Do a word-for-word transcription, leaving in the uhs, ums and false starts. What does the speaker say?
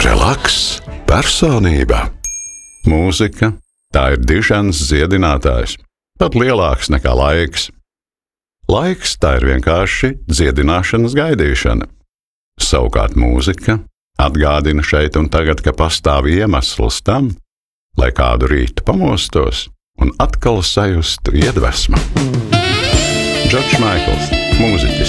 Relaks, personība. Mūzika, tā ir diženas dziedinātājs, pat lielāks nekā laiks. Laiks, tā ir vienkārši dziedināšanas gaidīšana. Savukārt mūzika atgādina šeit un tagad, ka pastāv iemesls tam, lai kādu rītu pamostos un atkal sajustu iedvesmu. Džordžs Maikls, mūziķis.